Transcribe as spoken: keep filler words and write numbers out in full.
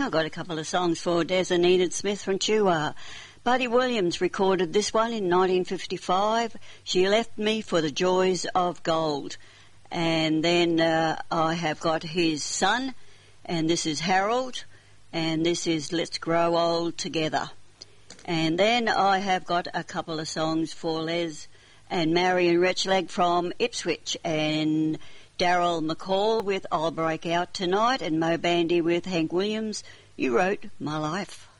I've got a couple of songs for Des and Enid Smith from Chua. Buddy Williams recorded this one in nineteen fifty-five. She Left Me for the Joys of Gold. And then uh, I have got his son, and this is Harold, and this is Let's Grow Old Together. And then I have got a couple of songs for Les and Marion Retchlag from Ipswich, and Daryl McCall with I'll Break Out Tonight, and Mo Bandy with Hank Williams, You Wrote My Life.